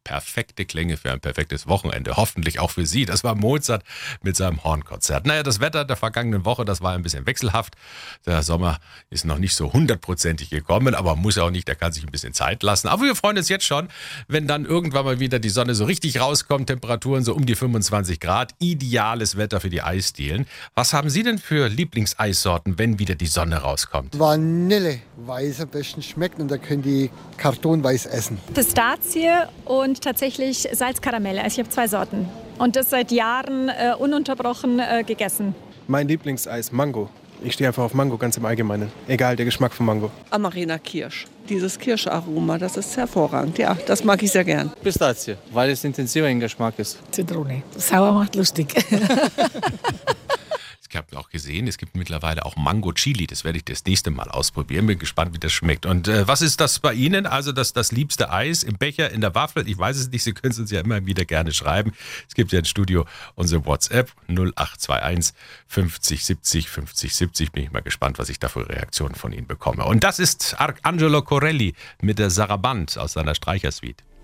perfekte Klänge für ein perfektes Wochenende. Hoffentlich auch für Sie. Das war Mozart mit seinem Hornkonzert. Naja, das Wetter der vergangenen Woche, das war ein bisschen wechselhaft. Der Sommer ist noch nicht so hundertprozentig gekommen, aber muss ja auch nicht. Der kann sich ein bisschen Zeit lassen. Aber wir freuen uns jetzt schon, wenn dann irgendwann mal wieder die Sonne so richtig rauskommt. Temperaturen so um die 25 Grad. Ideales Wetter für die Eisdielen. Was haben Sie denn für Lieblingseissorten, wenn wieder die Sonne rauskommt? Vanille, weiß am besten schmeckt und da können die kartonweiß essen. Pistazie und tatsächlich Salzkaramelle. Also ich habe 2 Sorten. Und das seit Jahren ununterbrochen gegessen. Mein Lieblingseis, Mango. Ich stehe einfach auf Mango ganz im Allgemeinen. Egal, der Geschmack von Mango. Amarena Kirsch. Dieses Kirscharoma, das ist hervorragend. Ja, das mag ich sehr gern. Pistazie, weil es intensiver im Geschmack ist. Zitrone. Sauer macht lustig. Ich habe auch gesehen, es gibt mittlerweile auch Mango Chili. Das werde ich das nächste Mal ausprobieren. Bin gespannt, wie das schmeckt. Und was ist das bei Ihnen? Also das liebste Eis im Becher, in der Waffel? Ich weiß es nicht. Sie können es uns ja immer wieder gerne schreiben. Es gibt ja im Studio unsere WhatsApp 0821 50 70 50 70. Bin ich mal gespannt, was ich da für Reaktionen von Ihnen bekomme. Und das ist Arcangelo Corelli mit der Sarabande aus seiner Streichersuite.